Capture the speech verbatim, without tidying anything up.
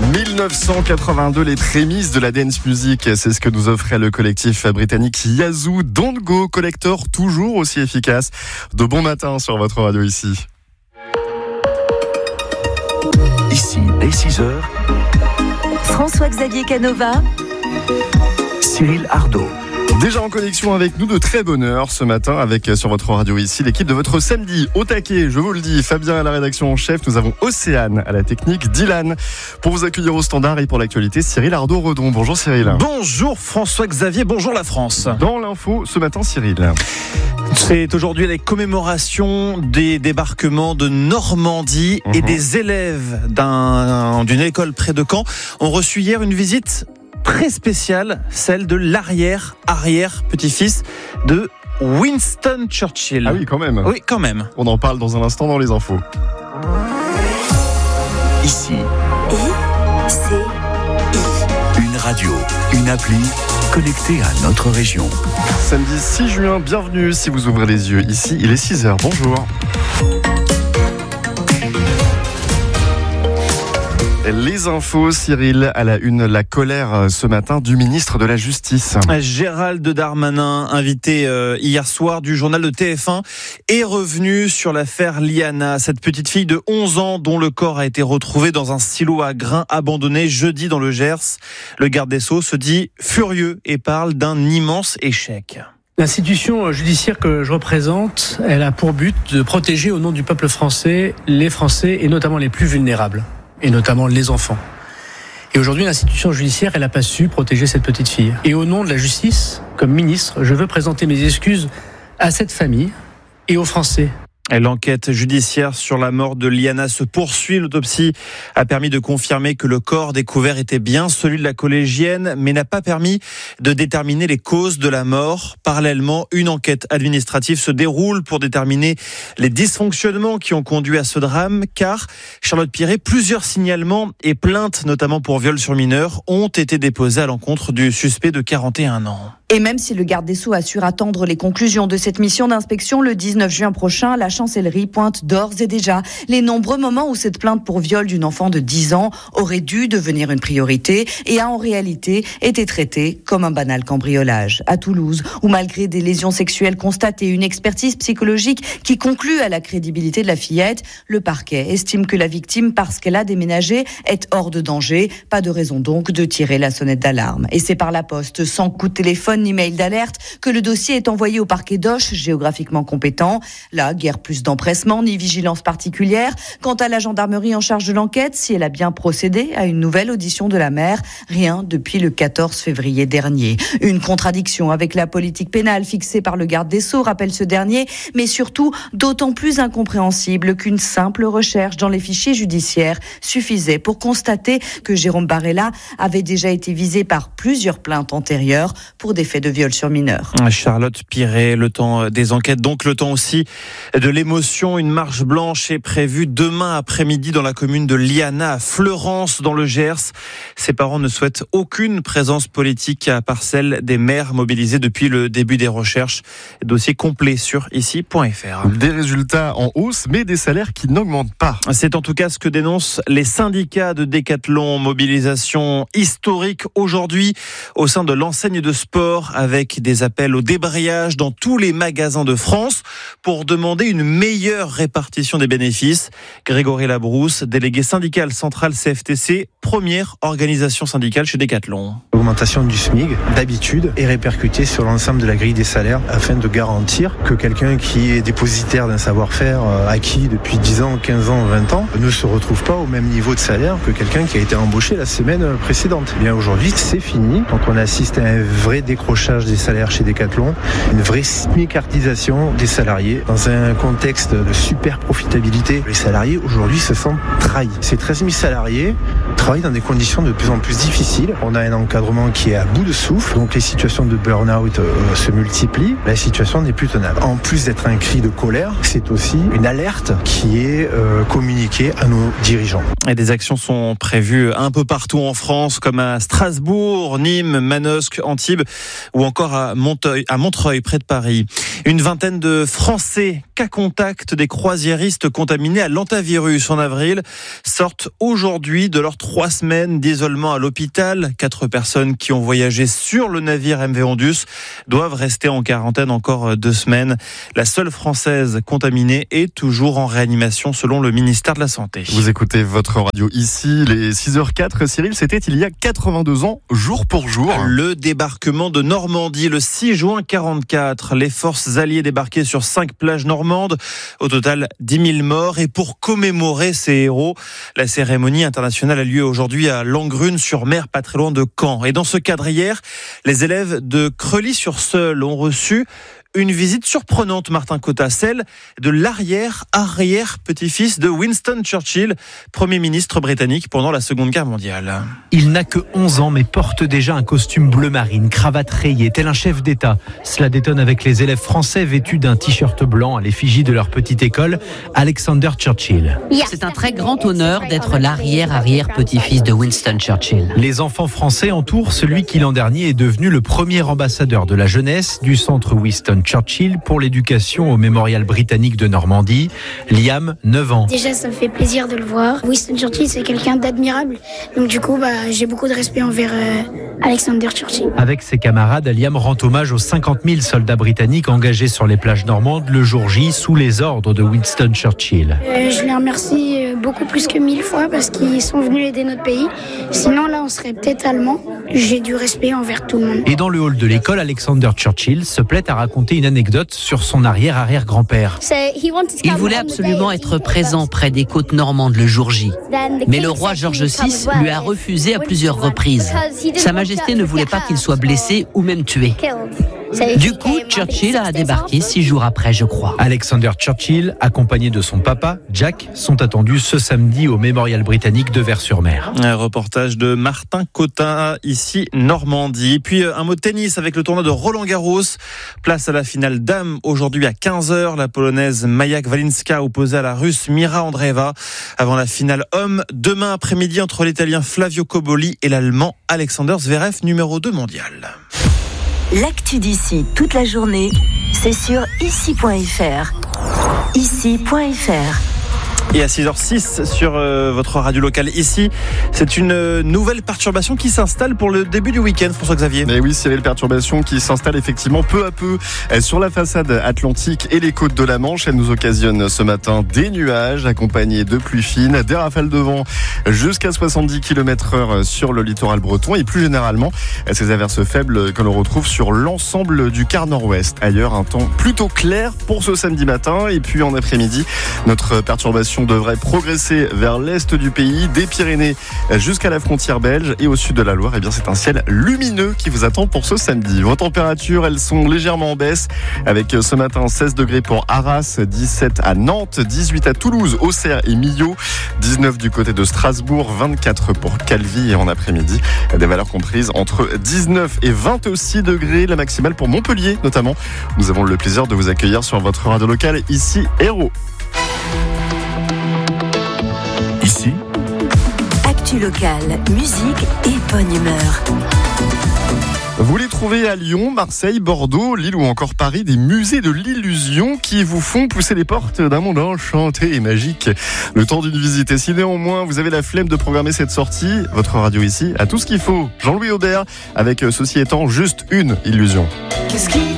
dix-neuf cent quatre-vingt-deux, les prémices de la dance music, c'est ce que nous offrait le collectif britannique Yazoo. Don't Go Collector, toujours aussi efficace. De bon matin sur votre radio ici. Ici, dès six heures, François-Xavier Canova, Cyril Ardo. Déjà en connexion avec nous, de très bonne heure ce matin avec sur votre radio ici l'équipe de votre samedi au taquet, je vous le dis, Fabien à la rédaction en chef, nous avons Océane à la technique, Dylan pour vous accueillir au standard et pour l'actualité, Cyril Ardo-Redon. Bonjour Cyril. Bonjour François-Xavier, bonjour la France. Dans l'info ce matin Cyril. C'est aujourd'hui les commémorations des débarquements de Normandie mmh. et des élèves d'un, d'une école près de Caen ont reçu hier une visite très spéciale, celle de l'arrière-arrière-petit-fils de Winston Churchill. Ah oui, quand même. Oui, quand même. On en parle dans un instant dans les infos. Ici. I, C, I. Une radio, une appli connectée à notre région. Samedi six juin, bienvenue si vous ouvrez les yeux. Ici, il est six heures. Bonjour. Les infos, Cyril, à la une, la colère ce matin du ministre de la Justice. Gérald Darmanin, invité hier soir du journal de T F un, est revenu sur l'affaire Liana, cette petite fille de onze ans dont le corps a été retrouvé dans un silo à grains abandonné jeudi dans le Gers. Le garde des Sceaux se dit furieux et parle d'un immense échec. L'institution judiciaire que je représente, elle a pour but de protéger au nom du peuple français les Français et notamment les plus vulnérables. Et notamment les enfants. Et aujourd'hui, l'institution judiciaire, elle n'a pas su protéger cette petite fille. Et au nom de la justice, comme ministre, je veux présenter mes excuses à cette famille et aux Français. L'enquête judiciaire sur la mort de Liana se poursuit. L'autopsie a permis de confirmer que le corps découvert était bien celui de la collégienne, mais n'a pas permis de déterminer les causes de la mort. Parallèlement, une enquête administrative se déroule pour déterminer les dysfonctionnements qui ont conduit à ce drame, car, Charlotte Piré, plusieurs signalements et plaintes, notamment pour viol sur mineur, ont été déposés à l'encontre du suspect de quarante et un ans. Et même si le garde des Sceaux assure attendre les conclusions de cette mission d'inspection le dix-neuf juin prochain, la chancellerie pointe d'ores et déjà les nombreux moments où cette plainte pour viol d'une enfant de dix ans aurait dû devenir une priorité et a en réalité été traitée comme un banal cambriolage. À Toulouse, où malgré des lésions sexuelles constatées, une expertise psychologique qui conclut à la crédibilité de la fillette, le parquet estime que la victime, parce qu'elle a déménagé, est hors de danger. Pas de raison donc de tirer la sonnette d'alarme. Et c'est par la poste, sans coup de téléphone ni mail d'alerte, que le dossier est envoyé au parquet d'Auch, géographiquement compétent. Là, guère plus d'empressement ni vigilance particulière. Quant à la gendarmerie en charge de l'enquête, si elle a bien procédé à une nouvelle audition de la mère, rien depuis le quatorze février dernier. Une contradiction avec la politique pénale fixée par le garde des Sceaux, rappelle ce dernier, mais surtout d'autant plus incompréhensible qu'une simple recherche dans les fichiers judiciaires suffisait pour constater que Jérôme Barella avait déjà été visé par plusieurs plaintes antérieures pour des faits de viol sur mineur. Charlotte Piré, le temps des enquêtes, donc le temps aussi de l'émotion. Une marche blanche est prévue demain après-midi dans la commune de Liana, à Fleurance, dans le Gers. Ses parents ne souhaitent aucune présence politique à part celle des maires mobilisés depuis le début des recherches. Dossier complet sur ici point f r. Des résultats en hausse, mais des salaires qui n'augmentent pas. C'est en tout cas ce que dénoncent les syndicats de Décathlon. Mobilisation historique aujourd'hui au sein de l'enseigne de sport, avec des appels au débrayage dans tous les magasins de France pour demander une meilleure répartition des bénéfices. Grégory Labrousse, délégué syndical central C F T C, première organisation syndicale chez Décathlon. L'augmentation du SMIC, d'habitude, est répercutée sur l'ensemble de la grille des salaires afin de garantir que quelqu'un qui est dépositaire d'un savoir-faire acquis depuis dix ans, quinze ans, vingt ans ne se retrouve pas au même niveau de salaire que quelqu'un qui a été embauché la semaine précédente. Eh bien aujourd'hui, c'est fini. Donc on assiste à un vrai décrochage des salaires chez Décathlon, une vraie smicardisation des salariés dans un contexte de super profitabilité. Les salariés aujourd'hui se sentent trahis. Ces treize mille salariés travaillent dans des conditions de plus en plus difficiles. On a un encadrement qui est à bout de souffle, donc les situations de burn-out euh, se multiplient. La situation n'est plus tenable. En plus d'être un cri de colère, c'est aussi une alerte qui est euh, communiquée à nos dirigeants. Et des actions sont prévues un peu partout en France, comme à Strasbourg, Nîmes, Manosque, Antibes ou encore à Montreuil, à Montreuil, près de Paris. Une vingtaine de Français cas contact des croisiéristes contaminés à l'antavirus en avril sortent aujourd'hui de leur troisième trois semaines d'isolement à l'hôpital. Quatre personnes qui ont voyagé sur le navire M V Ondus doivent rester en quarantaine encore deux semaines. La seule Française contaminée est toujours en réanimation selon le ministère de la Santé. Vous écoutez votre radio ici, les six heures quatre. Cyril, c'était il y a quatre-vingt-deux ans, jour pour jour. Le débarquement de Normandie, le six juin quarante-quatre. Les forces alliées débarquaient sur cinq plages normandes. Au total, dix mille morts. Et pour commémorer ces héros, la cérémonie internationale a lieu aujourd'hui à Langrune-sur-Mer, pas très loin de Caen. Et dans ce cadre, hier, les élèves de Creully-sur-Seulles ont reçu une visite surprenante, Martin Cotta, celle de l'arrière-arrière-petit-fils de Winston Churchill, Premier ministre britannique pendant la Seconde Guerre mondiale. Il n'a que onze ans mais porte déjà un costume bleu marine, cravate rayée, tel un chef d'État. Cela détonne avec les élèves français vêtus d'un t-shirt blanc à l'effigie de leur petite école, Alexander Churchill. C'est un très grand honneur d'être l'arrière-arrière-petit-fils de Winston Churchill. Les enfants français entourent celui qui l'an dernier est devenu le premier ambassadeur de la jeunesse du centre Winston Churchill pour l'éducation au mémorial britannique de Normandie. Liam, neuf ans. Déjà, ça me fait plaisir de le voir. Winston Churchill, c'est quelqu'un d'admirable. Donc du coup, bah, j'ai beaucoup de respect envers euh, Alexander Churchill. Avec ses camarades, Liam rend hommage aux cinquante mille soldats britanniques engagés sur les plages normandes le jour J sous les ordres de Winston Churchill. Euh, je les remercie beaucoup plus que mille fois parce qu'ils sont venus aider notre pays. Sinon, là, on serait peut-être allemands. J'ai du respect envers tout le monde. Et dans le hall de l'école, Alexander Churchill se plaît à raconter une anecdote sur son arrière-arrière-grand-père. Il voulait absolument être présent près des côtes normandes le jour J. Mais le roi George six lui a refusé à plusieurs reprises. Sa Majesté ne voulait pas qu'il soit blessé ou même tué. Du coup, Churchill a débarqué six jours après, je crois. Alexander Churchill, accompagné de son papa, Jack, sont attendus ce samedi au mémorial britannique de Vers-sur-Mer. Un reportage de Martin Cotta, ici Normandie. Puis un mot de tennis avec le tournoi de Roland-Garros. Place à la finale dames aujourd'hui à quinze heures. La Polonaise Maja Kwalinska opposée à la Russe Mira Andreeva. Avant la finale homme, demain après-midi entre l'Italien Flavio Cobolli et l'Allemand Alexander Zverev, numéro deux mondial. L'actu d'ici toute la journée, c'est sur ici point f r. ici point f r. Et à six heures six sur euh, votre radio locale ici, c'est une euh, nouvelle perturbation qui s'installe pour le début du week-end, François-Xavier. Mais oui, Cyril, perturbation qui s'installe effectivement peu à peu sur la façade atlantique et les côtes de la Manche. Elle nous occasionne ce matin des nuages accompagnés de pluies fines, des rafales de vent jusqu'à soixante-dix kilomètres heure sur le littoral breton et plus généralement ces averses faibles que l'on retrouve sur l'ensemble du quart nord-ouest. Ailleurs, un temps plutôt clair pour ce samedi matin et puis en après-midi, notre perturbation devrait progresser vers l'est du pays, des Pyrénées jusqu'à la frontière belge et au sud de la Loire. Et bien, c'est un ciel lumineux qui vous attend pour ce samedi. Vos températures, elles sont légèrement en baisse avec ce matin seize degrés pour Arras, dix-sept à Nantes, dix-huit à Toulouse, Auxerre et Millau, dix-neuf du côté de Strasbourg, vingt-quatre pour Calvi et en après-midi, des valeurs comprises entre dix-neuf et vingt-six degrés, la maximale pour Montpellier notamment. Nous avons le plaisir de vous accueillir sur votre radio locale ici, Hérault. Ici, Actu locale, musique et bonne humeur. Vous les trouvez à Lyon, Marseille, Bordeaux, Lille ou encore Paris, des musées de l'illusion qui vous font pousser les portes d'un monde enchanté et magique. Le temps d'une visite. Et si néanmoins vous avez la flemme de programmer cette sortie, votre radio ici a tout ce qu'il faut. Jean-Louis Aubert avec Ceci étant juste une illusion. Qu'est-ce qui